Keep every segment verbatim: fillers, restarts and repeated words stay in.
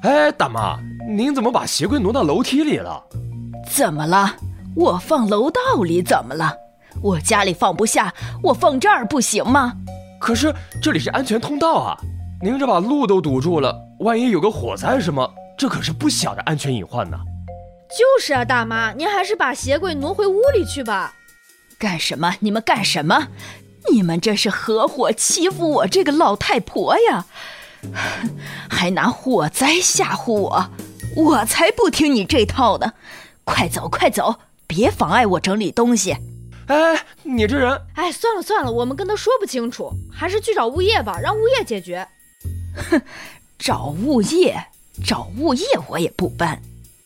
哎，大妈，您怎么把鞋柜挪到楼梯里了？ 怎么了？我放楼道里怎么了？我家里放不下，我放这儿不行吗？ 可是这里是安全通道啊，您这把路都堵住了，万一有个火灾什么，这可是不小的安全隐患呢。 就是啊，大妈，您还是把鞋柜挪回屋里去吧。 干什么？你们干什么？你们这是合伙欺负我这个老太婆呀！还拿火灾吓唬我，我才不听你这套呢！快走快走，别妨碍我整理东西。 哎，你这人…… 哎，算了算了，我们跟他说不清楚，还是去找物业吧，让物业解决。 哼，找物业，找物业我也不搬。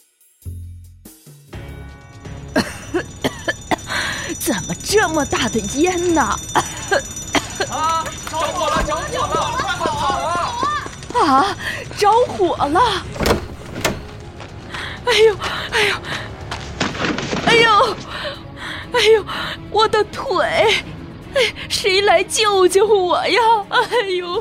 怎么这么大的烟呢？ 啊！着火了！着火了！快跑啊！ 啊！着火了！哎呦！哎呦！哎呦！哎呦！我的腿！哎，谁来救救我呀！哎呦！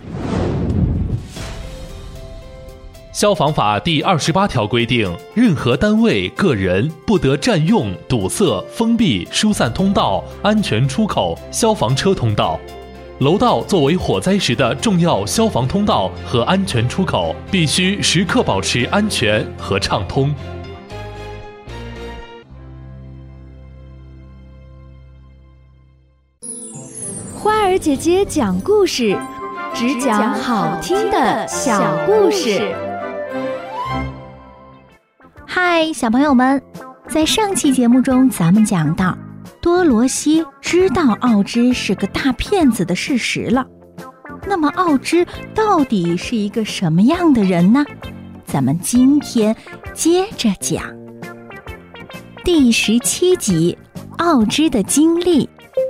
消防法第二十八条规定，任何单位、个人不得占用、堵塞、封闭、疏散通道、安全出口、消防车通道。楼道作为火灾时的重要消防通道和安全出口，必须时刻保持安全和畅通。 花儿姐姐讲故事，只讲好听的小故事。 嗨，小朋友们，在上期节目中，咱们讲到多罗西知道奥芝是个大骗子的事实了。那么奥芝到底是一个什么样的人呢？咱们今天接着讲第十七集，奥芝的经历。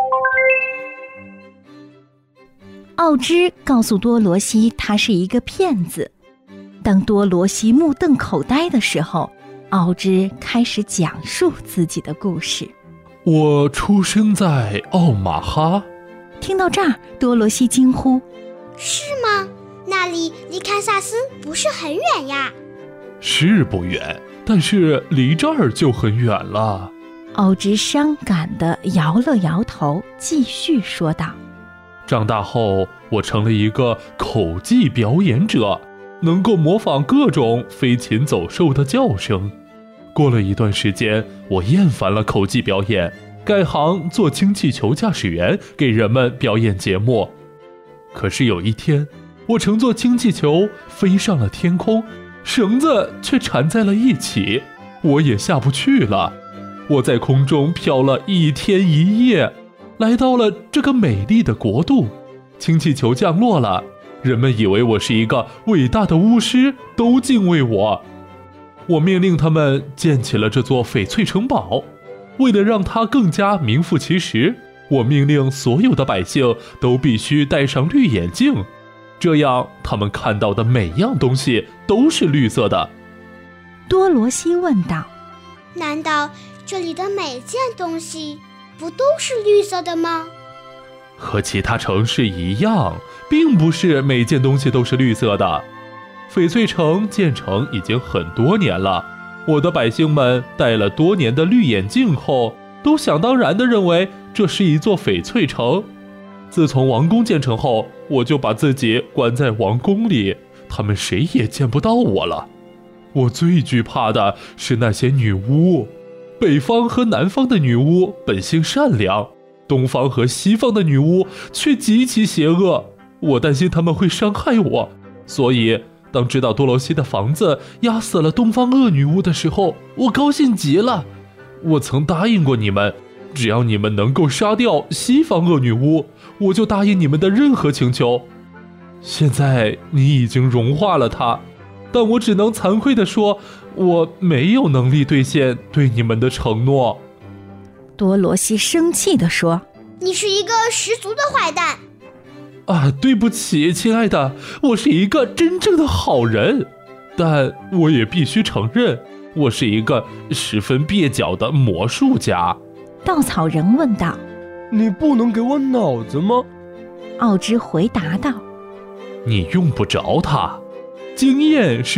奥芝告诉多罗西他是一个骗子。当多罗西目瞪口呆的时候，奥芝开始讲述自己的故事。 我出生在奥马哈。 听到这儿，多罗西惊呼： 是吗？那里离堪萨斯不是很远呀？ 是不远，但是离这儿就很远了。 奥芝伤感地摇了摇头，继续说道： 长大后，我成了一个口技表演者，能够模仿各种飞禽走兽的叫声。过了一段时间，我厌烦了口技表演，改行做氢气球驾驶员，给人们表演节目。可是有一天，我乘坐氢气球飞上了天空，绳子却缠在了一起，我也下不去了。我在空中飘了一天一夜，来到了这个美丽的国度。氢气球降落了，人们以为我是一个伟大的巫师，都敬畏我。我命令他们建起了这座翡翠城堡。为了让它更加名副其实，我命令所有的百姓都必须戴上绿眼镜，这样他们看到的每样东西都是绿色的。 多罗西问道： 难道这里的每件东西不都是绿色的吗？ 和其他城市一样，并不是每件东西都是绿色的。翡翠城建成已经很多年了，我的百姓们戴了多年的绿眼镜后，都想当然地认为这是一座翡翠城。自从王宫建成后，我就把自己关在王宫里，他们谁也见不到我了。我最惧怕的是那些女巫，北方和南方的女巫本性善良，东方和西方的女巫却极其邪恶。我担心他们会伤害我，所以当知道多罗西的房子压死了东方恶女巫的时候，我高兴极了。我曾答应过你们，只要你们能够杀掉西方恶女巫，我就答应你们的任何请求。现在你已经融化了她，但我只能惭愧地说，我没有能力兑现对你们的承诺。 多罗西生气地说： 你是一个十足的坏蛋。 啊，对不起，亲爱的，我是一个真正的好人，但我也必须承认，我是一个十分蹩脚的魔术家。 稻草人问道： 你不能给我脑子吗？ 奥芝回答道： 你用不着它，经验是